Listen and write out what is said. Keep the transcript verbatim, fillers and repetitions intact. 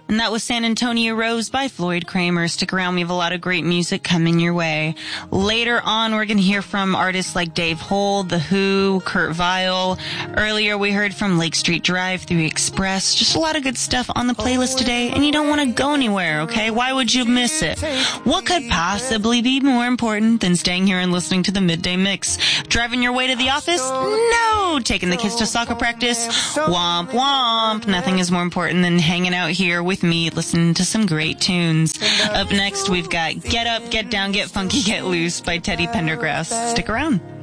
And that was San Antonio Rose by Floyd Kramer. Stick around. We have a lot of great music coming your way. Later on, we're going to hear from artists like Dave Hold, The Who, Kurt Vile. Earlier, we heard from Lake Street Drive, Three Express. Just a lot of good stuff on the playlist today, and you don't want to go anywhere, okay? Why would you miss it? What could possibly be more important than staying here and listening to the Midday Mix? Driving your way to the office? No! Taking the kids to soccer practice? Womp womp. Nothing is more important than hanging out here with me, listening to some great tunes. Up next, we've got Get Up, Get Down, Get Funky, Get Loose by Teddy Pendergrass. Stick around.